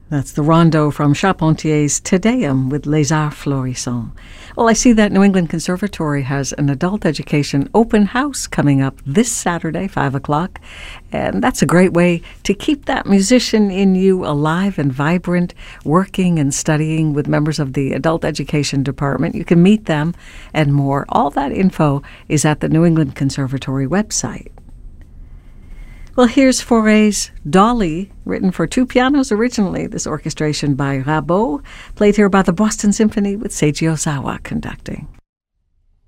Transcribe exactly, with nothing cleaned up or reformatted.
That's the rondo from Charpentier's Te Deum with Les Arts Florissants. Well, I see that New England Conservatory has an adult education open house coming up this Saturday, five o'clock. And that's a great way to keep that musician in you alive and vibrant, working and studying with members of the adult education department. You can meet them and more. All that info is at the New England Conservatory website. Well, here's Fauré's Dolly, written for two pianos originally. This orchestration by Rabaud, played here by the Boston Symphony with Seiji Ozawa conducting.